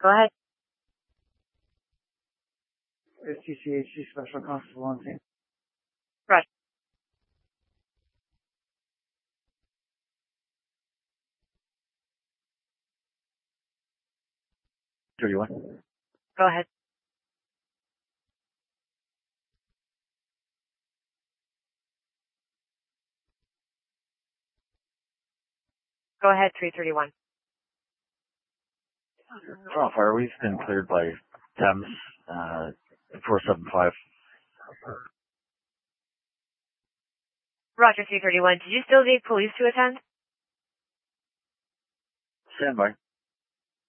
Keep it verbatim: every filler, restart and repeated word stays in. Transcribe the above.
Go ahead. S T C H C Special Constable on scene. Roger. thirty-one. Go ahead. Go ahead, three thirty-one. Front fire, we've been cleared by Thames, uh, four seven five. Roger, three thirty-one. Did you still need police to attend? Stand by.